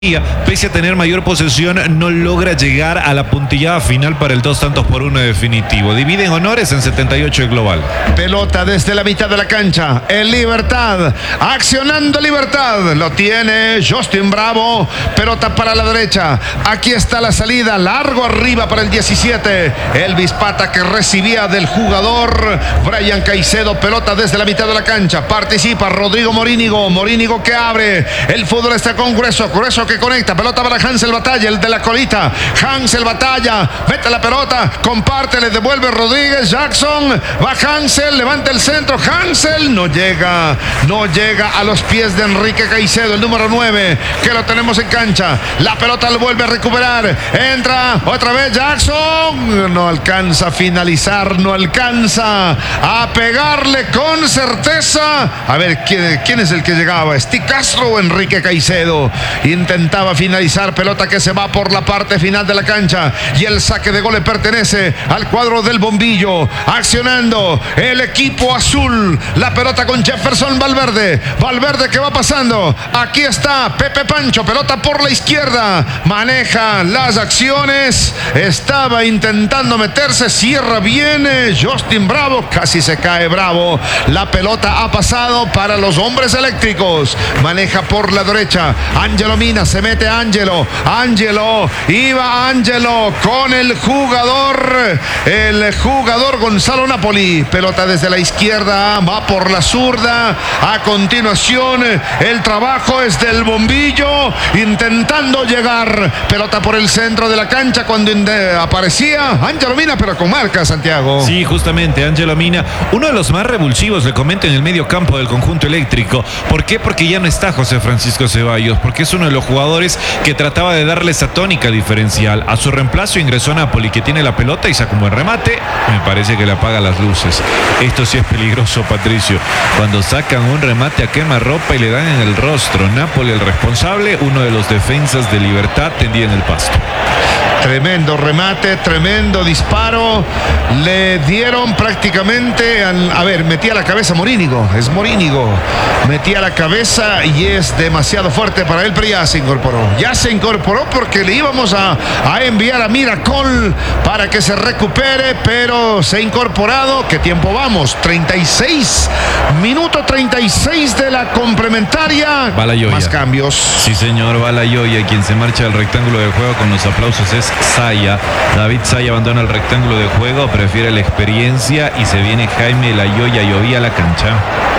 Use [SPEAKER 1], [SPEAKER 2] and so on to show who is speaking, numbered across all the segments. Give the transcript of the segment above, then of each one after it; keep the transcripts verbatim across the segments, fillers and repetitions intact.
[SPEAKER 1] Pese a tener mayor posesión, no logra llegar a la puntillada final para el dos tantos por uno definitivo. Dividen honores en setenta y ocho el global.
[SPEAKER 2] Pelota desde la mitad de la cancha. El Libertad. Accionando Libertad. Lo tiene Justin Bravo. Pelota para la derecha. Aquí está la salida. Largo arriba para el diecisiete. Elvis Pata que recibía del jugador Brian Caicedo. Pelota desde la mitad de la cancha. Participa Rodrigo Morínigo. Morínigo que abre. El fútbol está con Grueso. Grueso que conecta, pelota para Hansel Batalla, el de la colita. Hansel Batalla, mete la pelota, comparte, le devuelve Rodríguez, Jackson, va Hansel, levanta el centro, Hansel no llega, no llega a los pies de Enrique Caicedo, el número nueve, que lo tenemos en cancha. La pelota lo vuelve a recuperar, entra otra vez Jackson, no alcanza a finalizar, no alcanza a pegarle con certeza. A ver, ¿quién, quién es el que llegaba? ¿Steve Castro o Enrique Caicedo? Intenta Intentaba finalizar, pelota que se va por la parte final de la cancha y el saque de gol le pertenece al cuadro del Bombillo. Accionando el equipo azul, la pelota con Jefferson Valverde. Valverde que va pasando, aquí está Pepe Pancho, pelota por la izquierda, maneja las acciones, estaba intentando meterse, cierra bien Justin Bravo, casi se cae Bravo. La pelota ha pasado para los hombres eléctricos, maneja por la derecha Ángelo Mina. Se mete Ángelo, Ángelo, iba Ángelo con el jugador, el jugador Gonzalo Napoli, pelota desde la izquierda, va por la zurda, a continuación el trabajo es del Bombillo, intentando llegar, pelota por el centro de la cancha cuando aparecía Ángelo Mina, pero con marca, Santiago.
[SPEAKER 1] Sí, justamente, Ángelo Mina, uno de los más revulsivos, le comento, en el medio campo del conjunto eléctrico. ¿Por qué? Porque ya no está José Francisco Ceballos, porque es uno de los jugadores que trataba de darle esa tónica diferencial. A su reemplazo ingresó Napoli, que tiene la pelota y saca un buen remate. Me parece que le apaga las luces. Esto sí es peligroso, Patricio. Cuando sacan un remate a quemarropa y le dan en el rostro. Napoli el responsable, uno de los defensas de Libertad tendía en el pasto.
[SPEAKER 2] Tremendo remate, tremendo disparo. Le dieron prácticamente al, a ver, metía la cabeza Morínigo. Es Morínigo. Metía la cabeza y es demasiado fuerte para él, pero ya se incorporó. Ya se incorporó porque le íbamos a, a enviar a Miracol para que se recupere, pero se ha incorporado. ¿Qué tiempo vamos? treinta y seis. Minuto treinta y seis de la complementaria.
[SPEAKER 1] Va la Yoya.
[SPEAKER 2] Más cambios.
[SPEAKER 1] Sí, señor, va la Yoya. Quien se marcha al rectángulo de juego con los aplausos es Saya. David Saya abandona el rectángulo de juego, prefiere la experiencia y se viene Jaime La Yoya Llovía a la cancha.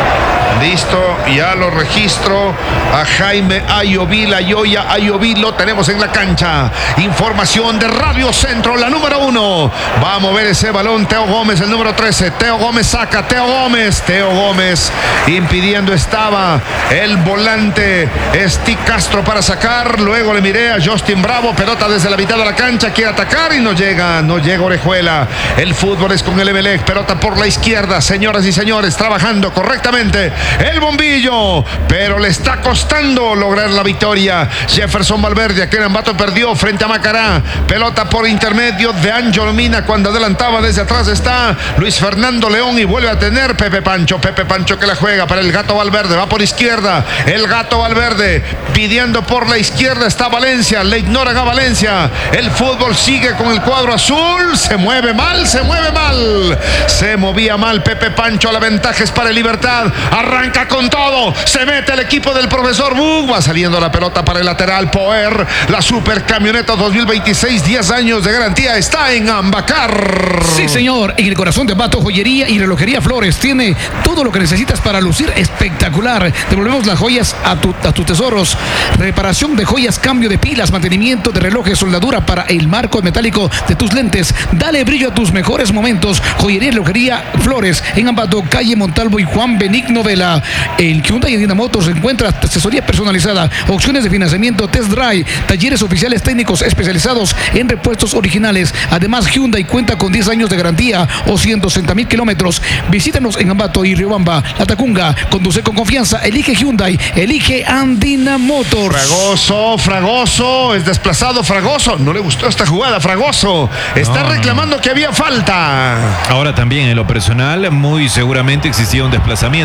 [SPEAKER 2] Listo, ya lo registro a Jaime Ayoví, La Yoya Ayoví, lo tenemos en la cancha. Información de Radio Centro, la número uno. Va a mover ese balón Teo Gómez, el número trece. Teo Gómez saca, Teo Gómez, Teo Gómez impidiendo estaba el volante Steve Castro para sacar. Luego le miré a Justin Bravo, pelota desde la mitad de la cancha, quiere atacar y no llega, no llega Orejuela. El fútbol es con el Emelec, pelota por la izquierda, señoras y señores, trabajando correctamente el Bombillo, pero le está costando lograr la victoria. Jefferson Valverde, aquel Ambato perdió frente a Macará, pelota por intermedio de Ángelo Mina cuando adelantaba, desde atrás está Luis Fernando León y vuelve a tener Pepe Pancho, Pepe Pancho que la juega para el Gato Valverde, va por izquierda, el Gato Valverde pidiendo por la izquierda, está Valencia, le ignoran a Valencia, el fútbol sigue con el cuadro azul, se mueve mal, se mueve mal, se movía mal Pepe Pancho, la ventaja es para el Libertad, arranca con todo, se mete el equipo del profesor Bug, va saliendo la pelota para el lateral Poer, la super camioneta dos mil veintiséis, diez años de garantía, está en Ambacar.
[SPEAKER 3] Sí, señor, en el corazón de Ambato, joyería y relojería Flores, tiene todo lo que necesitas para lucir espectacular. Devolvemos las joyas a, tu, a tus tesoros, reparación de joyas, cambio de pilas, mantenimiento de relojes, soldadura para el marco metálico de tus lentes, dale brillo a tus mejores momentos. Joyería y relojería Flores, en Ambato, calle Montalvo y Juan Benigno Vela. En Hyundai y Andina Motors encuentra asesoría personalizada, opciones de financiamiento, test drive, talleres oficiales técnicos especializados en repuestos originales. Además, Hyundai cuenta con diez años de garantía o ciento sesenta mil kilómetros. Visítanos en Ambato y Riobamba, La Tacunga. Conduce con confianza, elige Hyundai, elige Andina Motors.
[SPEAKER 2] Fragoso, Fragoso, es desplazado Fragoso. No le gustó esta jugada, Fragoso. Está no, reclamando no. que había falta.
[SPEAKER 1] Ahora también en lo personal, muy seguramente existía un desplazamiento. No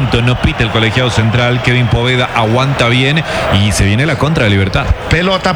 [SPEAKER 1] repite el colegiado central. Kevin Poveda aguanta bien y se viene la contra de Libertad.
[SPEAKER 2] Pelota